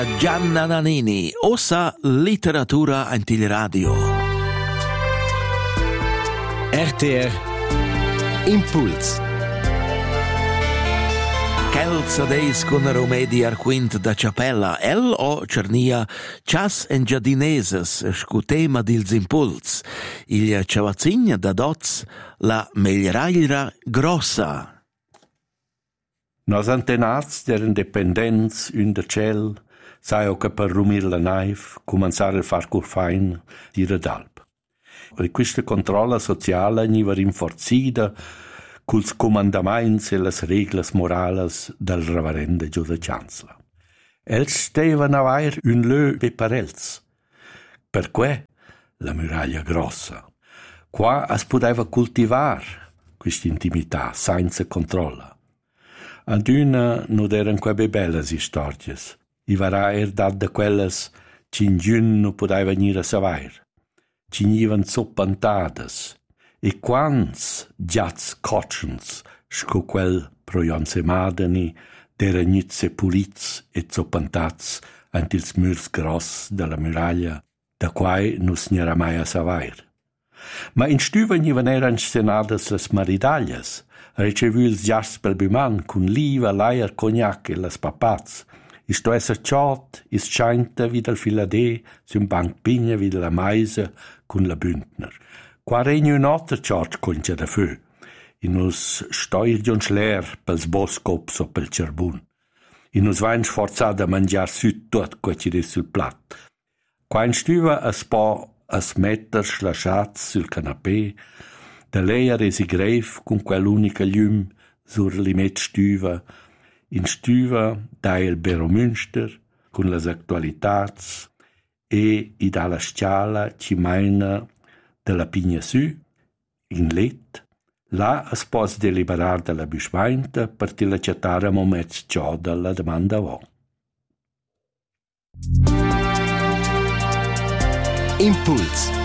Gianna Nannini, ossa literatura antil radio. RTR Impuls. Kelza deis con Romedi Arquint da Ciapella, el o cernia chas en giardineses scutema dils impuls, il ciavazzigna da dots la megleraira grossa. Nos antenats deren dependents un de ciel, saio che per rumir la naif, cominciare a far curfain d'ira d'alp. E questa controlla sociale niva rinforzida culs comandaments e las reglas morales del reverende Giuda Chancellor. Els stevan avair un lö be per els. Perque la muraglia grossa. Qua es poteva cultivar questa intimità senza controlla. Ad una non eran qua be bellas istorgias. I varà dat de quelles cingiun non poteva venir a savair. Cinivan soppantades. E quants giats coccians sco quel proionse madeni d'era nizze pulits e zoppantats ant ils murs gross de la muraglia, da quai nus n'era mai a savair. Ma in stüva nivan eran scenadas las maridaglias, recevu ils giars pel buman cun liva, laier, cognac e las papats. Isto esser ciot, is schainta vid al filadè, sun banc pigna vid la maisa cun la bündner. Qua regna un altre ciot concia da fö, in us stoir gion schler pels boscops o pel cerbun. In us vain sforzat a mangiar süt tot qua ci des sul plat. Qua in stüva es po es metter schlasciats sul canapè, da lei a resi greif cun quell'unica llüm sur limet stüva, in stüva da il Beromünster cun las actualitats e i da la sciala ci maina de la pigna sü, in let, là es pos deliberar de la büschvainta per ti la chattara momets ciò de la demanda vo. Impuls.